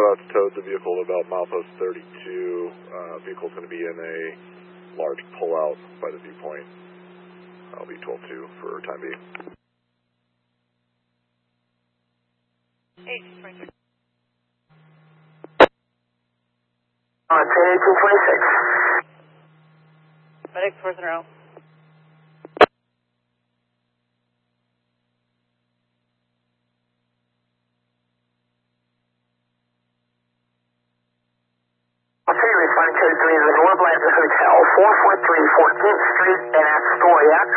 routes towed the vehicle about milepost 32. Vehicle's going to be in a large pullout by the viewpoint. I'll be 12-2 for time being. 826. 10-18-26. Medic 4-0. Okay, responding code 3 is the North Plaza Hotel, 443 14th Street in Astoria.